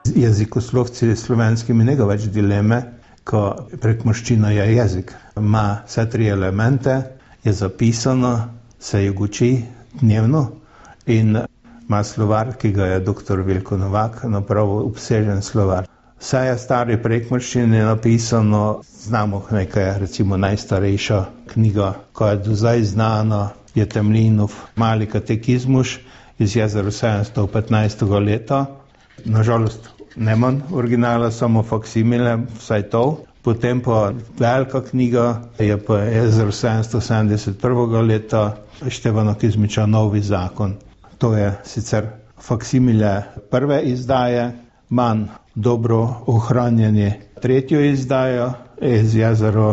jezikoslovci slovenski mi nego več dileme, ko prekmurščina je jezik. Ima vse 3 elemente, je zapisano, se je uči dnevno in ima slovar, ki ga je dr. Vilko Novak napravil obsežen slovar. Vse je stari prekmurščini napisano, znamo nekaj, recimo najstarejša knjiga, ko je do zdaj znana, je Temlinov mali katekizmus iz jezera 715. leta. Nažalost, nemam originala, samo faksimile, vsaj to. Potem pa velika knjiga je pa jezero 771. leta Števana Kizmiča Novi zakon. To je sicer faksimile prve izdaje, manj dobro ohranjeni 3. izdajo iz jezero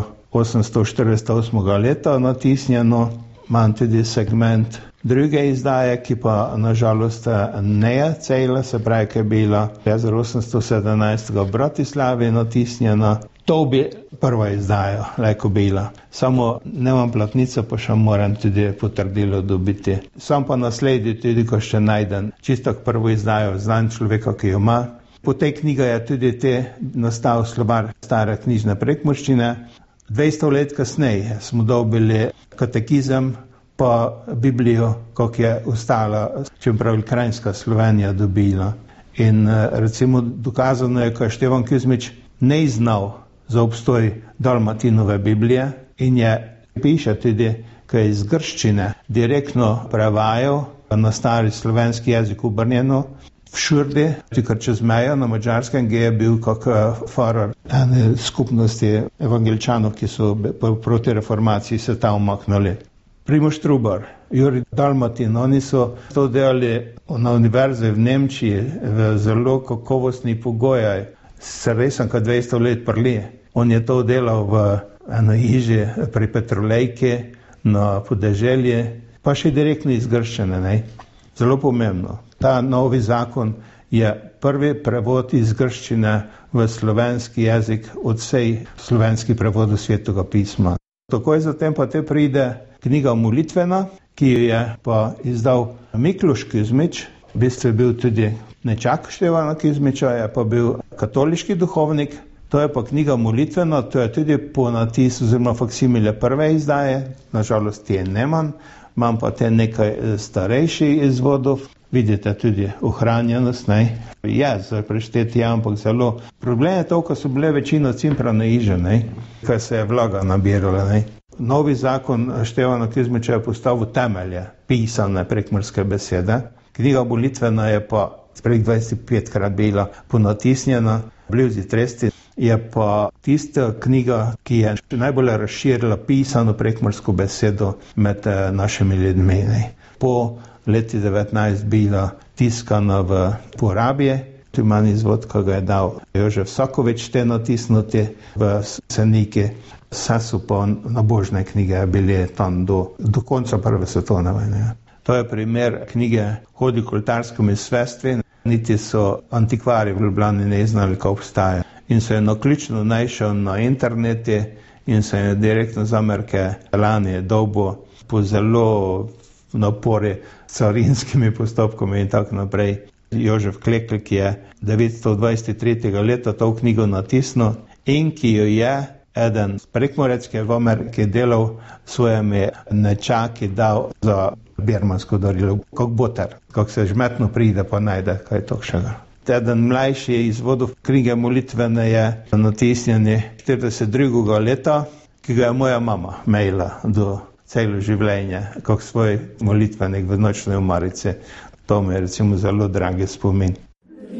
848. leta natisnjeno, manj tudi segment 2. izdaje, ki pa nažalost ne je cela, se pravi, ki je bila jezero 817. v Bratislavi natisnjena. To bi prva izdaja lahko bila. Samo nemam platnice, pa še moram tudi potrdilo dobiti. Sam pa naslednji tudi, ko še najdem čisto prvo izdajo, znam človeka, ki jo ima. Po tej knjigi je tudi nastal slovar stare knjižne prekmurščine. 200 let kasneje smo dobili katekizem pa Biblijo, kako je ostala, čeprav Krajinska Slovenija dobila. In recimo dokazano je, ko je Števan Kuzmič ne znal za obstoj Dalmatinove Biblije in je piše tudi, ko je iz grščine direktno prevajal na stari slovenski jezik obrnjeno v Šurdi, tukaj čez mejo na Mađarskem, kjer je bil kak farar ene skupnosti evangelčanov, ki so proti reformaciji se tam umaknili. Primož Trubar, Jurij Dalmatin, oni so to delali na univerzi v Nemčiji v zelo kakovostni pogojaj. Res sem, kad 200 let prli. On je to delal v eno hiži pri Petrolejki na podeželje, pa še direktno iz grščine, ne? Zelo pomembno. Ta novi zakon je prvi prevod iz grščine v slovenski jezik od vsej slovenski prevodu Svetega pisma. Takoj zatem pa te pride knjiga molitvena, ki jo je pa izdal Mikloš Kuzmič, v bistvu je bil tudi nečak Števana Kuzmiča, je pa bil katoliški duhovnik. To je pa knjiga molitvena, to je tudi po natis oziroma faksimile prve izdaje, nažalost je nemam, imam pa te nekaj starejših izvodov, vidite tudi ohranjenost, ne? Je, za prešteti, ampak zelo. Problem je to, ko so bile večino cimprane iže, ne? Kaj se je vlaga nabirala, ne? Novi zakon Števana Kuzmiča je postavil temelje, pisane prekmurske besede. Knjiga molitvena je pa prek 25krat bila ponatisnjena, blizu tresti. Je pa tista knjiga, ki je najbolj razširila pisano prekmursko besedo med našimi ljudmi. Po leti 19 bila tiskana v Porabije, tu imam izvod, ko ga je dal Jožef Sakovič te natisnuti v Seniki. Vse so pa nabožne knjige bile tam do konca prve svetovne vojne. To je primer knjige Hodi k oltarskemu svestvi, niti so antikvari v Ljubljani ne znali, kako obstaja. In se je naključno našel na interneti in se je direktno z Amerike lani dobo po zelo napori carinskimi postopkami in tako naprej. Jožef Klekl, ki je 923. leta to knjigo natisnil in ki jo je eden prekmurec, ki je v Ameriki delal svojimi nečaki, dal za birmansko darilo, kot boter, kako se žmetno pride pa najde kaj takšnega. Eden mlajši izvodov knjige molitvene je natisnjeni 42. leta, ki ga je moja mama imela do celo življenje, kot svoj molitvenik v nočni omarici. To mi je recimo zelo dragi spomin.